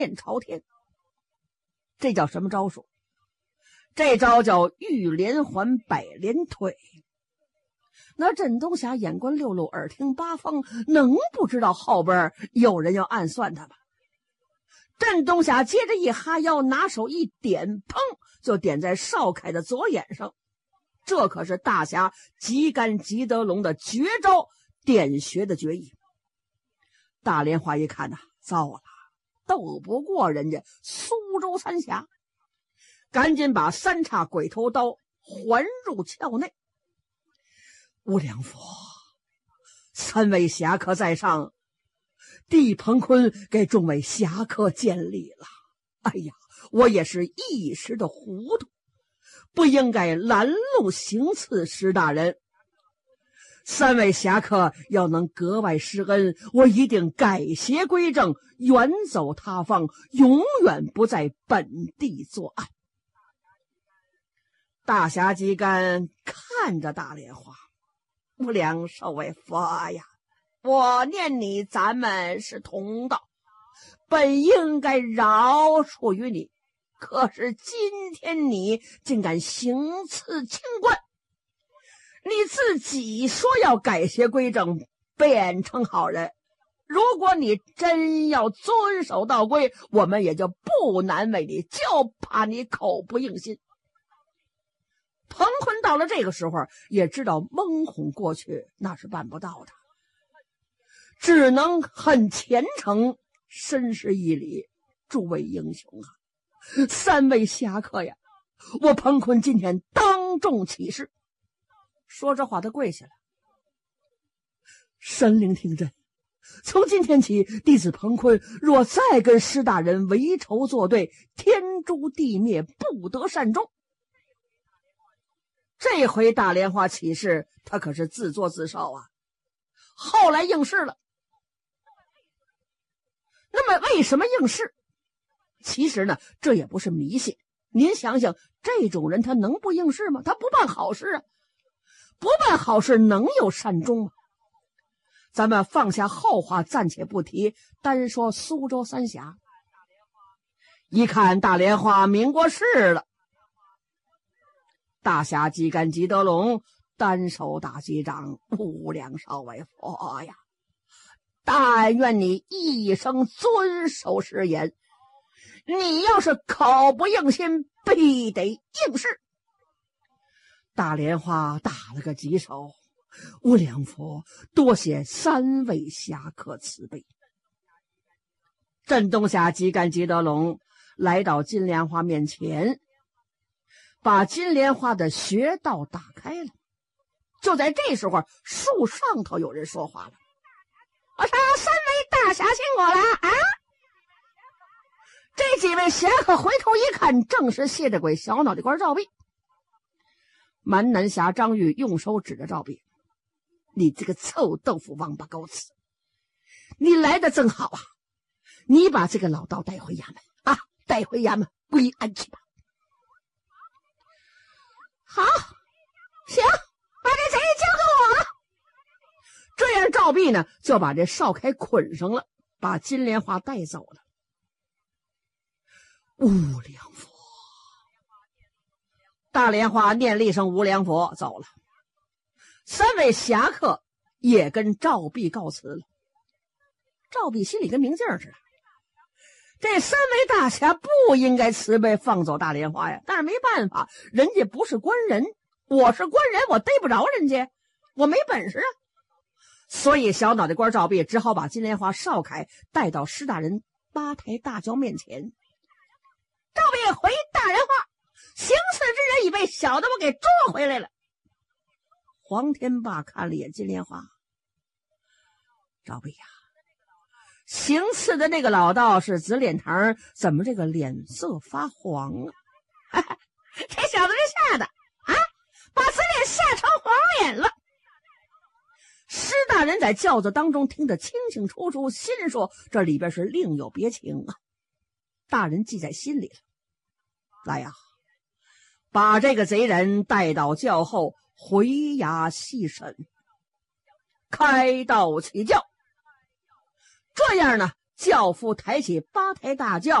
面朝天。这叫什么招数？这招叫玉连环百连腿。那镇东霞眼观六路，耳听八方，能不知道后边有人要暗算他吗？镇东霞接着一哈腰，拿手一点，砰，就点在邵凯的左眼上。这可是大侠吉干吉德龙的绝招，点穴的绝艺。大莲花一看呐，糟了，斗不过人家苏州三侠，赶紧把三叉鬼头刀环入鞘内。无量佛，三位侠客在上，帝鹏坤给众位侠客见礼了。哎呀，我也是一时的糊涂，不应该拦路行刺石大人。三位侠客要能格外施恩，我一定改邪归正，远走他方，永远不在本地作案。大侠吉干看着大莲花，无量寿为佛呀，我念你咱们是同道，本应该饶恕于你，可是今天你竟敢行刺清官，你自己说要改邪归正，变成好人，如果你真要遵守道规，我们也就不难为你，就怕你口不应心。彭坤到了这个时候也知道蒙混过去那是办不到的，只能很虔诚深施一礼，诸位英雄啊，三位侠客呀，我彭坤今天当众起誓。说这话他跪下了，神灵听朕，从今天起，弟子彭坤若再跟施大人为仇作对，天诛地灭，不得善终。这回大莲花起誓，他可是自作自受啊，后来应试了。那么为什么应试？其实呢，这也不是迷信。您想想，这种人他能不应试吗？他不办好事啊，不办好事能有善终吗？咱们放下后话，暂且不提，单说苏州三峡。一看大莲花明过世了，大侠吉干吉德龙单手打击掌，无量少为佛呀，但愿你一生遵守誓言，你要是口不应心，必得应试。大莲花打了个棘手，无量佛，多谢三位侠客慈悲。镇东侠吉干吉德龙来到金莲花面前，把金莲花的穴道打开了。就在这时候，树上头有人说话了：“我说三位大侠辛苦了啊！”这几位侠客回头一看，正是谢着鬼小脑袋瓜赵壁。蛮南侠张玉用手指着赵壁：“你这个臭豆腐王八羔子，你来的正好啊！你把这个老道带回衙门啊，带回衙门归案去吧。”好，行，把这贼交给我了。这样赵壁呢就把这少凯捆上了，把金莲花带走了。无量佛，大莲花念了一声无量佛走了。三位侠客也跟赵壁告辞了。赵壁心里跟明镜似的，这三位大侠不应该慈悲放走大莲花呀，但是没办法，人家不是官人，我是官人，我逮不着人家，我没本事啊。所以小脑袋瓜赵壁只好把金莲花少凯带到施大人八抬大轿面前。赵壁回大人话，行刺之人已被小的我给捉回来了。黄天霸看了一眼金莲花，赵壁呀，行刺的那个老道是紫脸堂，怎么这个脸色发黄啊？这小子是吓的啊，把紫脸吓成黄脸了。施大人在轿子当中听得清清楚楚，心说这里边是另有别情啊。大人记在心里了。来呀，把这个贼人带到轿后，回衙细审，开道起轿。这样呢， 轿夫抬起8抬大轿